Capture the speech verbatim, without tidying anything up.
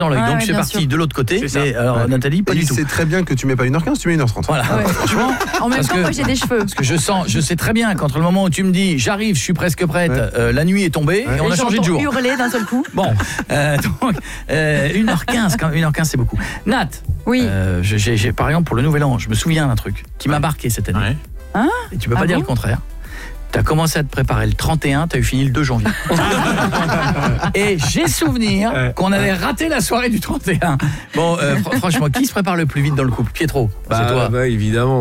dans l'œil. Ouais, Donc ouais, je suis bien parti sûr. de l'autre côté. C'est ça. Et alors Ouais. Nathalie, pas Et du il tout. sait très bien que tu mets pas une heure quinze, tu mets une heure trente. Voilà. Ouais. Franchement, En même parce temps, que- moi j'ai des cheveux. parce que je sens, je sais très bien qu'entre le moment où tu me dis j'arrive, je suis presque prête, Ouais. euh, la nuit est tombée Ouais. et on Et a changé de j'entends jour. hurler d'un seul coup. Bon, euh, donc euh, une heure quinze, quand une heure quinze c'est beaucoup. Nat, Oui. euh, je- j'ai, j'ai- par exemple pour le Nouvel An, je me souviens d'un truc qui m'a marqué cette année. Ouais. Hein Et tu peux pas Ah dire bon le contraire. T'as commencé à te préparer le trente et un, t'as eu fini le deux janvier. Et j'ai souvenir Ouais. qu'on avait raté la soirée du trente et un. Bon, euh, fr- franchement, qui se prépare le plus vite dans le couple? Pietro, c'est toi. Bah, évidemment.